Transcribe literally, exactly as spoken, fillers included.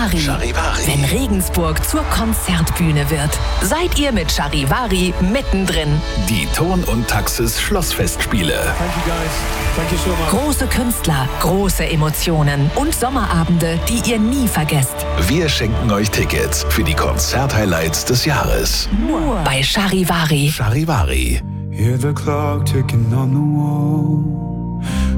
Charivari. Charivari. Wenn Regensburg zur Konzertbühne wird, seid ihr mit Charivari mittendrin. Die Ton und Taxis Schlossfestspiele. Thank you guys. Thank you so much. Große Künstler, große Emotionen und Sommerabende, die ihr nie vergesst. Wir schenken euch Tickets für die Konzerthighlights des Jahres. Nur bei Charivari. Charivari. Hear the clock ticking on the wall.